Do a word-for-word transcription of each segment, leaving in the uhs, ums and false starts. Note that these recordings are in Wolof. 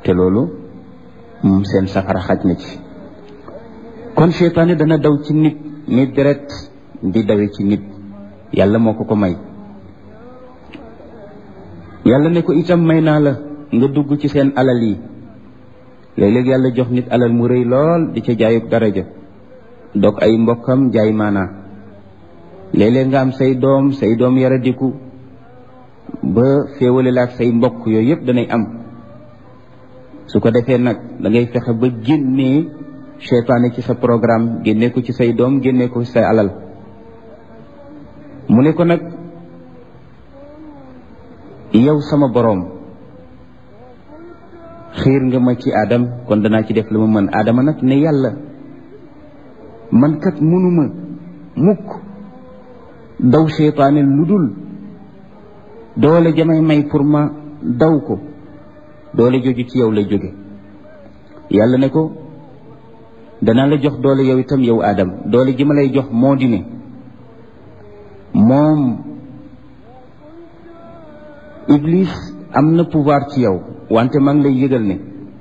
te loolu moom seen safara xaj na ci. kon seytaane dana daw ci nit nit deret di dawe ci nit yàlla moo ko ko may. yàlla ne ko itam may naa la nga dugg ci seen alal yi léeg-léeg yàlla jox nit alal mu rëy lool di ca jaayub daraja dog ay mbokkam jaay maanaa. léeg-léeg nga am say doom say doom yaradiku ba féewale la ak say mbokk yooyu yëpp danay am. su ko defee nag da ngay fexe ba génnee seytaane ci sa programme génnee ko ci say doom génnee ko ci say alal. mu ne ko nag yow sama boroom xiir nga ma ci Adam kon danaa ci def la ma mën. Adama nag ne yàlla man kat mënuma mukk daw seytaane lu dul doole jamay may pour ma daw ko doole jooju ci yow lay jóge. yàlla ne ko danaa la jox doole yow itam yow Adam doole ji ma lay jox moo di ne moom Iblis am na pouvoir ci yow wante maa ngi lay yëgal ne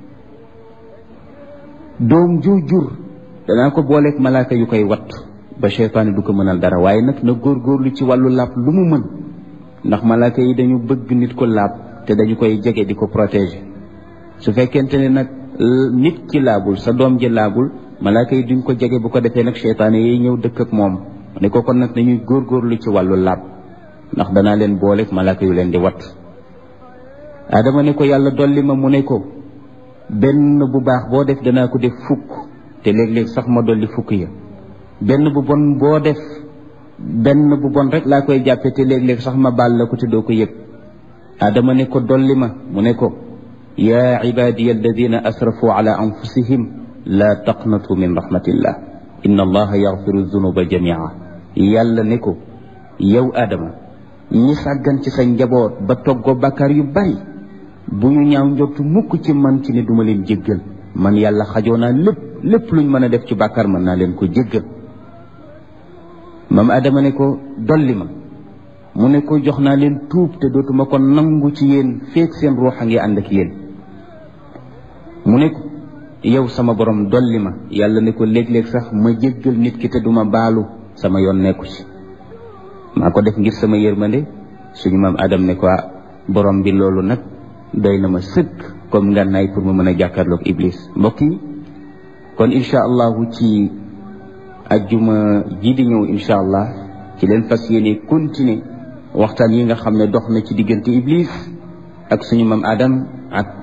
doom ju jur danaa ko booleeg malaaka yu koy wat ba seytaane du ko mënal dara waaye nag na góorgóorlu ci wàllu laab lu mu mën ndax malaaka yi dañu bëgg nit ko laab te dañu koy jege di ko protéger. su fekkente ne nag nit ki laabul sa doom ji laabul malaaka yi duñ ko jege bu ko defee nag seytaane yi ñëw dëkk ak moom ne ko kon nag dañuy góorgóorlu ci wàllu laab ndax danaa leen booleeg malaaka yu leen di wat. Adama ne ko yàlla dolli ma mu ne ko benn bu baax boo def danaa ko def fukk te léeg-léeg sax ma dolli fukk ya benn bu bon boo def benn bu bon rek laa koy jàppe te léeg-léeg sax ma baal la ko te doo ko yëg. Adama ne ko dolli ma mu ne ko yaa ibadiya alladina asrafu ala anfusihim laa taqnatu min rahmatillah inna allaha yaxfiru dunuba jamia. yàlla ne ko yow Adama ñi sàggan ci sa njaboot ba toggoo bàkkaar yu bari bu ñu ñaaw njortu mukk ci man ci ne duma leen jéggal man yàlla xajoo naa lépp lépp luñ mën a def ci bàkkaar mën naa leen ko jéggal. maam Adama ne ko dolli ma mu ne ko jox naa leen tuub te dootuma ko nangu ci yéen feek seen ruux a ngi ànd ak yéen. mu ne ko yow sama borom dolli ma yàlla ne ko léeg-léeg sax ma jéggal nit ki te duma baalu sama yoon nekku ci maa ko def ngir sama yërmande. suñu maam Adam ne ko borom bi loolu nag doy na ma sëkk comme ngànnaay pour ma mën a jàkkaarloog Iblis. mbokk yi kon incha allahu ci ajjuma ji di ñëw incha allah ci leen fas yéene continuer waxtaan yi nga xam ne dox na ci diggante Iblis ak suñu maam Adam ak